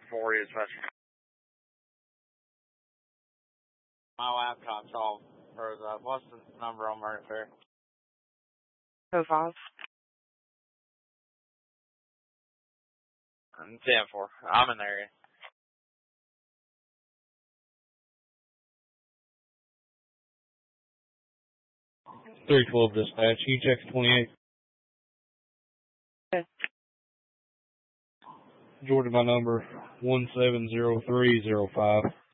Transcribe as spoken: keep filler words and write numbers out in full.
four is special. My laptop's all froze up. What's the number on Murray Fair? Oh five. ten four. I'm in the area. three twelve dispatch. You check twenty-eight. Okay. Jordan, my number one seven zero three zero five.